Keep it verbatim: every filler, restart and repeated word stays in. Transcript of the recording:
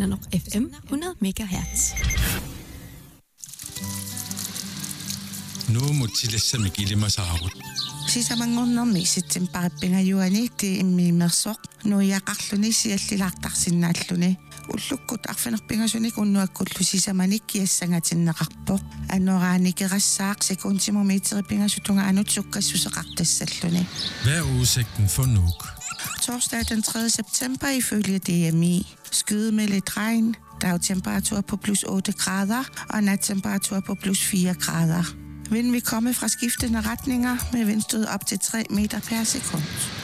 Nanoq F M hundrede megahertz. Nu må tillæse mig gilde mig saarut. Sisamangornermi sitsimparippiнгаюани ti immiimersoq nuiaqarluni siallilaqtarsinnaalluni уллуккут арфинерпингасуник уннуаккуллу сисаманик киассангаатиннеқарпоқ анорааникерасsaaq секундтимометерипингасутунга анут суккассусеқартассаллуни. Hvad er udsigten for Nuuk? Torsdag den tredje september ifølge D M I. Skyde med lidt regn, dagtemperatur på plus otte grader og nattemperatur på plus fire grader. Vinden vil komme fra skiftende retninger med vindstød op til tre meter per sekund.